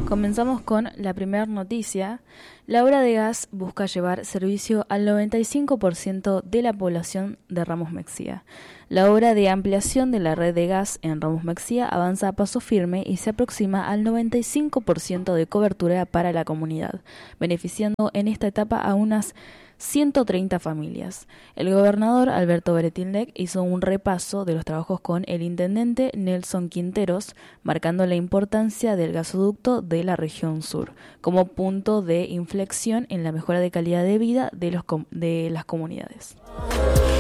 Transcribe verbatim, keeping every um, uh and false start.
Comenzamos con la primera noticia. La obra de gas busca llevar servicio al noventa y cinco por ciento de la población de Ramos Mexía. La obra de ampliación de la red de gas en Ramos Mexía avanza a paso firme y se aproxima al noventa y cinco por ciento de cobertura para la comunidad, beneficiando en esta etapa a unas ciento treinta familias. El gobernador Alberto Beretilnec hizo un repaso de los trabajos con el intendente Nelson Quinteros, marcando la importancia del gasoducto de la región sur como punto de inflexión en la mejora de calidad de vida de, los com- de las comunidades.